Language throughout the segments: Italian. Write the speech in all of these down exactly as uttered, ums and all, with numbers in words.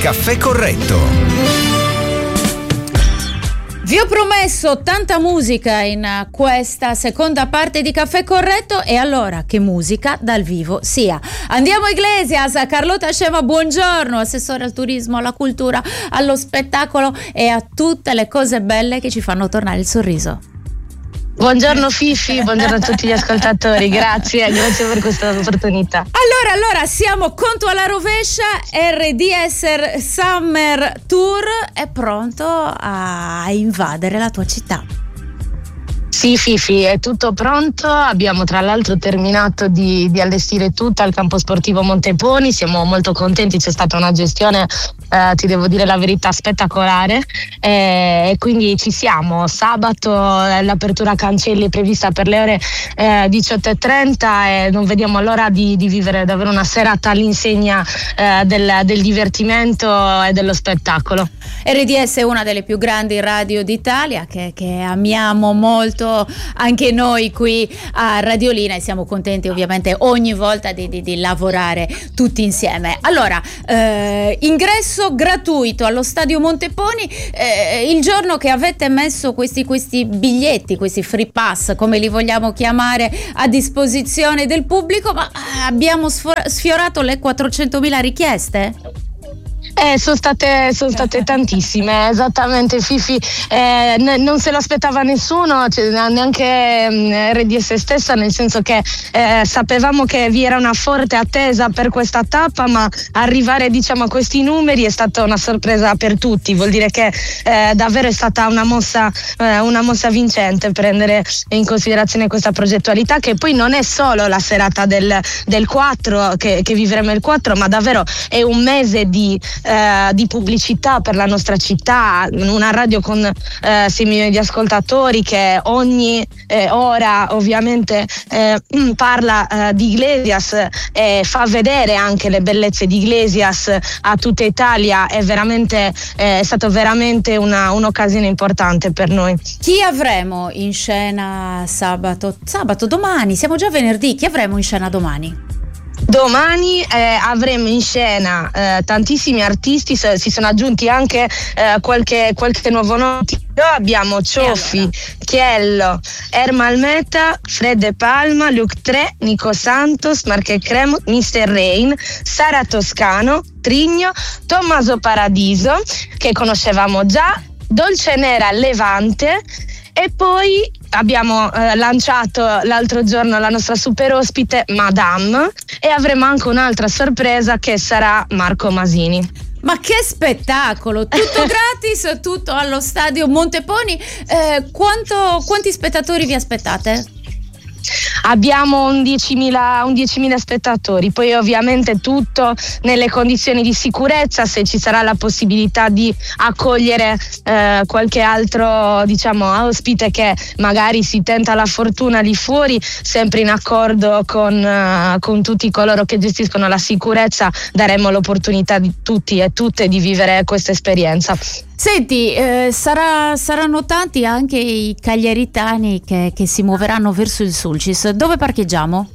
Caffè Corretto. Vi ho promesso tanta musica in questa seconda parte di Caffè Corretto, e allora che musica dal vivo sia. Andiamo a Iglesias, Carlotta Scema, buongiorno, assessore al turismo, alla cultura, allo spettacolo e a tutte le cose belle che ci fanno tornare il sorriso. Buongiorno Fifi, buongiorno a tutti gli ascoltatori, grazie, grazie per questa opportunità. Allora, allora, siamo conto alla rovescia, R D S Summer Tour è pronto a invadere la tua città. Sì Fifi, è tutto pronto, abbiamo tra l'altro terminato di, di allestire tutto al campo sportivo Monteponi, siamo molto contenti, c'è stata una gestione, eh, ti devo dire la verità, spettacolare, eh, e quindi ci siamo. Sabato l'apertura cancelli è prevista per le ore eh, diciotto e trenta e non vediamo l'ora di, di vivere davvero una serata all'insegna eh, del, del divertimento e dello spettacolo. R D S è una delle più grandi radio d'Italia che, che amiamo molto anche noi qui a Radiolina, e siamo contenti ovviamente ogni volta di, di, di lavorare tutti insieme. Allora, eh, ingresso gratuito allo stadio Monteponi, eh, il giorno che avete messo questi, questi biglietti, questi free pass come li vogliamo chiamare, a disposizione del pubblico, ma abbiamo sfiorato le quattrocentomila richieste? Eh, sono state, sono state tantissime, esattamente Fifi, eh, n- non se lo aspettava nessuno, cioè, neanche mh, R D S stessa, nel senso che eh, sapevamo che vi era una forte attesa per questa tappa, ma arrivare diciamo a questi numeri è stata una sorpresa per tutti, vuol dire che eh, davvero è stata una mossa, eh, una mossa vincente prendere in considerazione questa progettualità, che poi non è solo la serata del, del quattro, che, che vivremo il quattro, ma davvero è un mese di Eh, di pubblicità per la nostra città, una radio con eh, sei milioni di ascoltatori che ogni eh, ora ovviamente eh, parla eh, di Iglesias e fa vedere anche le bellezze di Iglesias a tutta Italia. È veramente eh, è stato veramente una, un'occasione importante per noi. Chi avremo in scena sabato? Sabato, domani, siamo già venerdì, chi avremo in scena domani? Domani eh, avremo in scena eh, tantissimi artisti, se, si sono aggiunti anche eh, qualche, qualche nuovo nome. Abbiamo Cioffi, allora. Chiello, Ermal Meta, Fred De Palma, Luke tre, Nico Santos, Marche Cremo, mister Rain, Sara Toscano, Trigno, Tommaso Paradiso, che conoscevamo già, Dolce Nera Levante. E poi abbiamo eh, lanciato l'altro giorno la nostra super ospite Madame, e avremo anche un'altra sorpresa che sarà Marco Masini. Ma che spettacolo! Tutto gratis, tutto allo stadio Monteponi. Eh, quanto, quanti spettatori vi aspettate? Abbiamo un diecimila, un diecimila spettatori, poi ovviamente tutto nelle condizioni di sicurezza, se ci sarà la possibilità di accogliere eh, qualche altro diciamo ospite che magari si tenta la fortuna lì fuori, sempre in accordo con, uh, con tutti coloro che gestiscono la sicurezza, daremo l'opportunità di tutti e tutte di vivere questa esperienza. Senti, eh, sarà, saranno tanti anche i cagliaritani che, che si muoveranno verso il Sulcis. Dove parcheggiamo?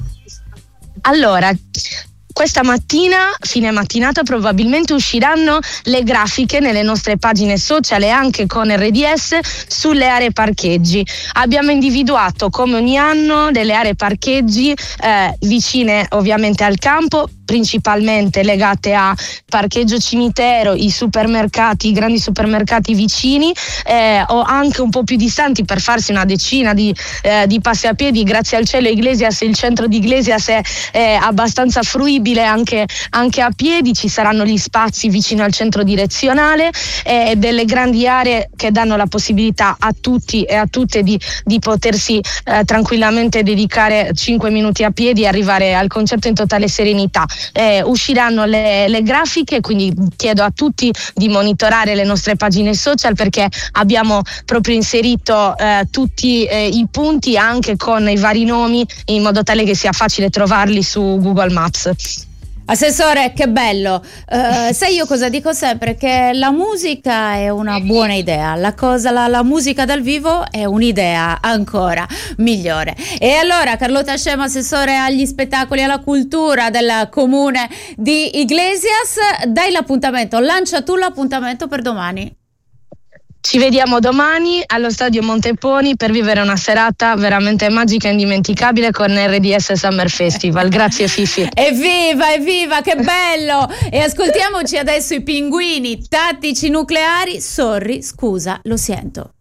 Allora, questa mattina, fine mattinata, probabilmente usciranno le grafiche nelle nostre pagine social e anche con R D S sulle aree parcheggi. Abbiamo individuato come ogni anno delle aree parcheggi eh, vicine ovviamente al campo, principalmente legate a parcheggio cimitero, i supermercati, i grandi supermercati vicini, eh, o anche un po' più distanti per farsi una decina di, eh, di passi a piedi. Grazie al cielo Iglesias, il centro di Iglesias è, è abbastanza fruibile anche, anche a piedi, ci saranno gli spazi vicino al centro direzionale e eh, delle grandi aree che danno la possibilità a tutti e a tutte di, di potersi eh, tranquillamente dedicare cinque minuti a piedi e arrivare al concerto in totale serenità. Eh, usciranno le, le grafiche, quindi chiedo a tutti di monitorare le nostre pagine social, perché abbiamo proprio inserito eh, tutti eh, i punti anche con i vari nomi, in modo tale che sia facile trovarli su Google Maps. Assessore, che bello. Uh, sai, io cosa dico sempre? Che la musica è una buona idea, la, cosa, la, la musica dal vivo è un'idea ancora migliore. E allora, Carlotta Scemo, assessore agli spettacoli e alla cultura del comune di Iglesias, dai l'appuntamento, lancia tu l'appuntamento per domani. Ci vediamo domani allo Stadio Monteponi per vivere una serata veramente magica e indimenticabile con R D S Summer Festival. Grazie Fifi. Evviva, evviva, che bello! E ascoltiamoci adesso i Pinguini Tattici Nucleari. Sorry, scusa, lo sento.